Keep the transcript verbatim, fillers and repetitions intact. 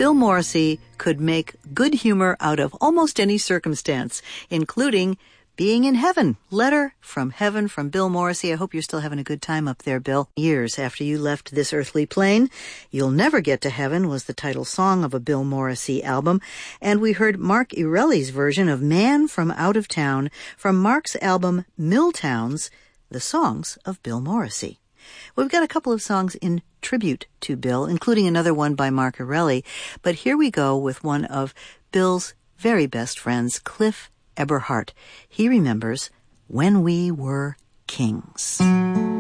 Bill Morrissey could make good humor out of almost any circumstance, including being in heaven. Letter from heaven from Bill Morrissey. I hope you're still having a good time up there, Bill. Years after you left this earthly plane, You'll Never Get to Heaven was the title song of a Bill Morrissey album. And we heard Mark Erelli's version of Man from Out of Town from Mark's album Milltowns, the songs of Bill Morrissey. We've got a couple of songs in tribute to Bill, including another one by Mark Erelli. But here we go with one of Bill's very best friends, Cliff Eberhardt. He remembers When We Were Kings.